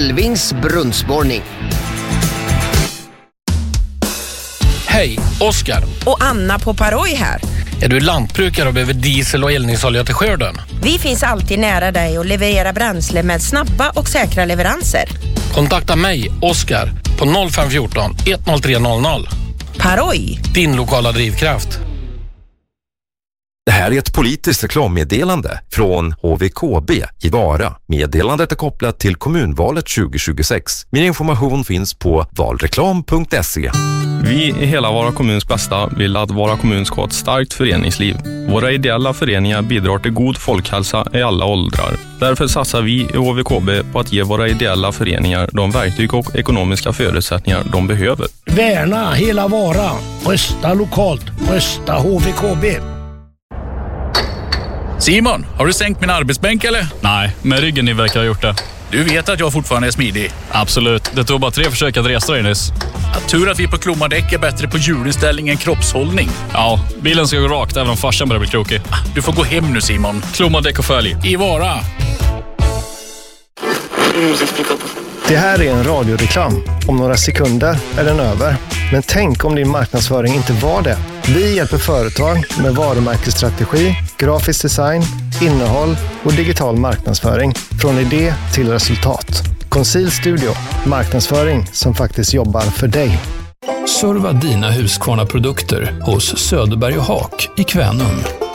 Elvings brunnsborrning. Hej, Oskar. Och Anna på Paroj här. Är du lantbrukare och behöver diesel och eldningsolja till skörden? Vi finns alltid nära dig och levererar bränsle med snabba och säkra leveranser. Kontakta mig, Oskar, på 0514 10300. Paroj. Din lokala drivkraft. Det här är ett politiskt reklammeddelande från HVKB i Vara. Meddelandet är kopplat till kommunvalet 2026. Mer information finns på valreklam.se. Vi i hela Vara kommuns bästa vill att Vara kommun ska ha ett starkt föreningsliv. Våra ideella föreningar bidrar till god folkhälsa i alla åldrar. Därför satsar vi i HVKB på att ge våra ideella föreningar de verktyg och ekonomiska förutsättningar de behöver. Värna hela Vara. Rösta lokalt. Rösta HVKB. Simon, har du sänkt min arbetsbänk eller? Nej, men ryggen ni verkar ha gjort det. Du vet att jag fortfarande är smidig. Absolut, det tog bara 3 försök att resa dig nyss. Tur att vi på Klomadäck är bättre på hjulinställning än kroppshållning. Ja, bilen ska gå rakt även om farsan börjar bli krokig. Du får gå hem nu, Simon. Klomadäck och följ. I Vara. Det här är en radioreklam. Om några sekunder är den över. Men tänk om din marknadsföring inte var det. Vi hjälper företag med varumärkesstrategi, grafisk design, innehåll och digital marknadsföring. Från idé till resultat. Conceal Studio. Marknadsföring som faktiskt jobbar för dig. Serva dina Husqvarna produkter hos Söderberg och Haak i Kvänum.